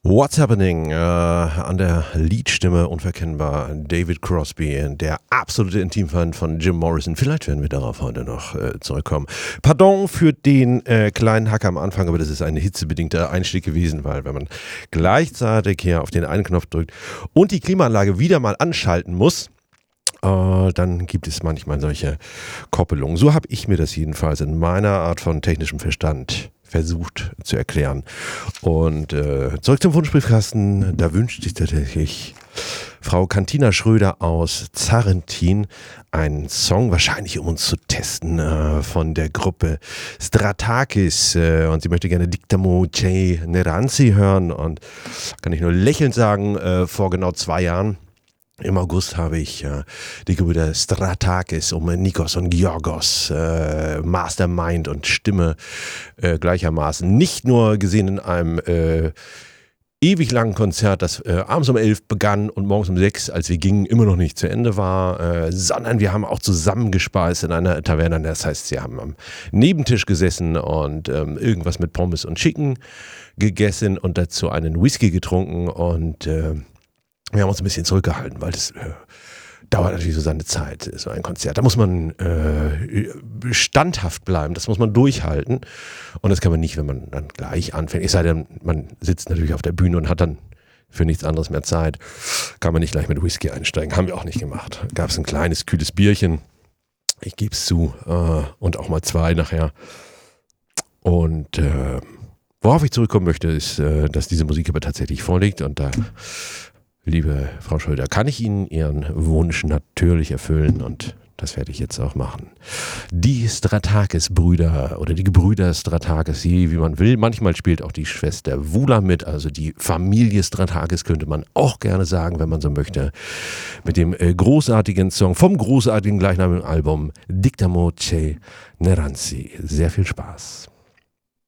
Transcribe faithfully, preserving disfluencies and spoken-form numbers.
What's Happening? Äh, an der Leadstimme unverkennbar David Crosby, der absolute Intimfan von Jim Morrison. Vielleicht werden wir darauf heute noch äh, zurückkommen. Pardon für den äh, kleinen Hack am Anfang, aber das ist ein hitzebedingter Einstieg gewesen, weil wenn man gleichzeitig hier auf den einen Knopf drückt und die Klimaanlage wieder mal anschalten muss, äh, dann gibt es manchmal solche Koppelungen. So habe ich mir das jedenfalls in meiner Art von technischem Verstand versucht zu erklären. Und äh, zurück zum Wunschbriefkasten. Da wünscht sich tatsächlich Frau Cantina Schröder aus Zarrentin einen Song, wahrscheinlich um uns zu testen, äh, von der Gruppe Stratakis. Äh, und sie möchte gerne Dictamo Che Neranzi hören. Und kann ich nur lächelnd sagen, äh, vor genau zwei Jahren im August habe ich äh, die Gebrüder Stratakis um Nikos und Georgos, äh, Mastermind und Stimme äh, gleichermaßen, nicht nur gesehen in einem äh, ewig langen Konzert, das äh, abends um elf begann und morgens um sechs, als wir gingen, immer noch nicht zu Ende war, äh, sondern wir haben auch zusammengespeist in einer Taverne. Das heißt, sie haben am Nebentisch gesessen und ähm, irgendwas mit Pommes und Chicken gegessen und dazu einen Whisky getrunken und äh, wir haben uns ein bisschen zurückgehalten, weil das äh, dauert natürlich so seine Zeit, so ein Konzert. Da muss man äh, standhaft bleiben, das muss man durchhalten. Und das kann man nicht, wenn man dann gleich anfängt. Es sei denn, man sitzt natürlich auf der Bühne und hat dann für nichts anderes mehr Zeit. Kann man nicht gleich mit Whisky einsteigen. Haben wir auch nicht gemacht. Gab es ein kleines, kühles Bierchen. Ich gebe es zu. Äh, und auch mal zwei nachher. Und äh, worauf ich zurückkommen möchte, ist, äh, dass diese Musik aber tatsächlich vorliegt. Und da... Liebe Frau Schröder, kann ich Ihnen Ihren Wunsch natürlich erfüllen und das werde ich jetzt auch machen. Die Stratakis-Brüder oder die Gebrüder Stratakis, wie man will. Manchmal spielt auch die Schwester Vula mit, also die Familie Stratakis könnte man auch gerne sagen, wenn man so möchte. Mit dem großartigen Song vom großartigen gleichnamigen Album Dictamo Che Neranzi. Sehr viel Spaß.